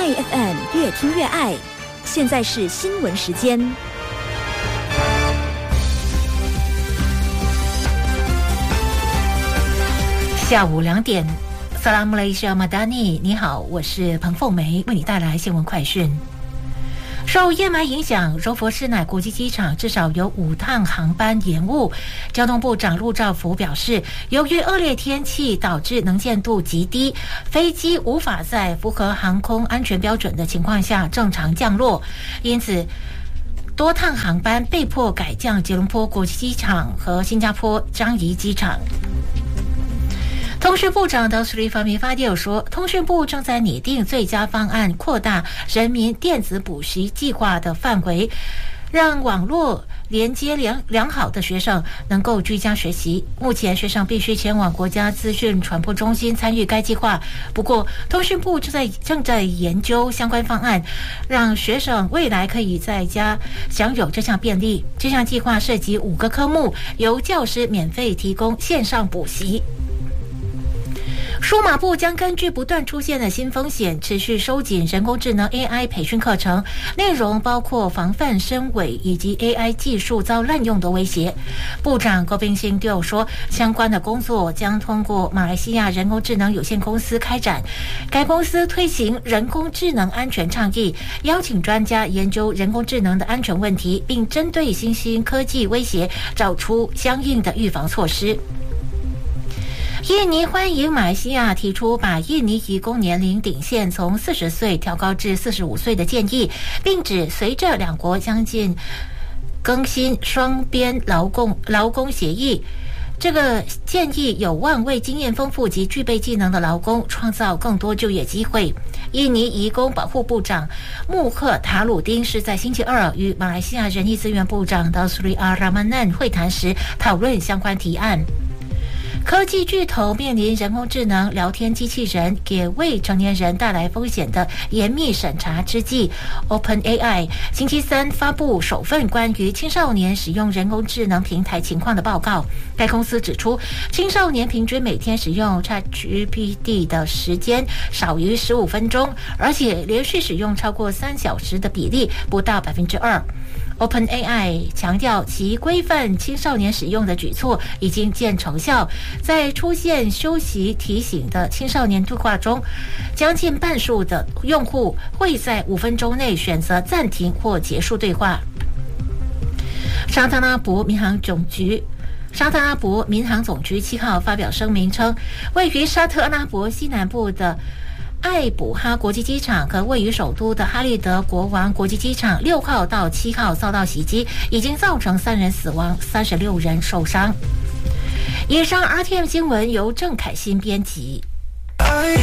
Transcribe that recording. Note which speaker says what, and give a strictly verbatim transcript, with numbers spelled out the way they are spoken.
Speaker 1: 爱 F M 越听越爱，现在是新闻时间。
Speaker 2: 下午两点，萨拉姆雷西亚马达尼，你好，我是彭凤梅，为你带来新闻快讯。受烟霾影响，柔佛士乃国际机场至少有五趟航班延误。交通部长陆兆福表示，由于恶劣天气导致能见度极低，飞机无法在符合航空安全标准的情况下正常降落，因此多趟航班被迫改降吉隆坡国际机场和新加坡樟宜机场。通讯部长德斯里法米法蒂尔说，通讯部正在拟定最佳方案，扩大人民电子补习计划的范围，让网络连接良良好的学生能够居家学习。目前学生必须前往国家资讯传播中心参与该计划，不过通讯部正在正在研究相关方案，让学生未来可以在家享有这项便利。这项计划涉及五个科目，由教师免费提供线上补习。数码部将根据不断出现的新风险，持续收紧人工智能 A I 培训课程，内容包括防范深伪以及 A I 技术遭滥用的威胁。部长郭冰兴对我说，相关的工作将通过马来西亚人工智能有限公司开展。该公司推行人工智能安全倡议，邀请专家研究人工智能的安全问题，并针对新兴科技威胁找出相应的预防措施。印尼欢迎马来西亚提出把印尼移工年龄顶线从四十岁调高至四十五岁的建议，并指随着两国将近更新双边劳工劳工协议，这个建议有望为经验丰富及具备技能的劳工创造更多就业机会。印尼移工保护部长穆赫塔鲁丁是在星期二与马来西亚人力资源部长达苏里阿拉曼南会谈时讨论相关提案。科技巨头面临人工智能聊天机器人给未成年人带来风险的严密审查之际， OpenAI 星期三发布首份关于青少年使用人工智能平台情况的报告。该公司指出，青少年平均每天使用 ChatGPT 的时间少于十五分钟，而且连续使用超过三小时的比例不到百分之二。OpenAI 强调其规范青少年使用的举措已经见成效，在出现休息提醒的青少年对话中，将近半数的用户会在五分钟内选择暂停或结束对话。沙特阿拉伯民航总局沙特阿拉伯民航总局七号发表声明称，位于沙特阿拉伯西南部的艾卜哈国际机场和位于首都的哈利德国王国际机场六号到七号遭到袭击，已经造成三人死亡，三十六人受伤。以上 R T M 新闻由郑凯欣编辑。